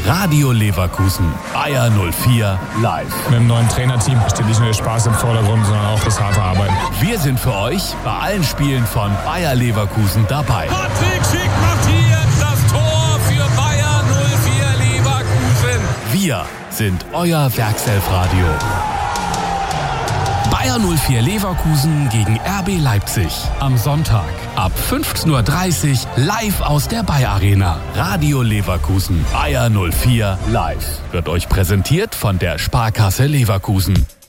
Radio Leverkusen, Bayer 04 live. Mit dem neuen Trainerteam steht nicht nur der Spaß im Vordergrund, sondern auch das harte Arbeiten. Wir sind für euch bei allen Spielen von Bayer Leverkusen dabei. Patrick Schick macht hier das Tor für Bayer 04 Leverkusen. Wir sind euer Werkself-Radio. Bayer 04 Leverkusen gegen RB Leipzig. Am Sonntag ab 15:30 Uhr live aus der Bayer Arena. Radio Leverkusen, Bayer 04 live. Wird euch präsentiert von der Sparkasse Leverkusen.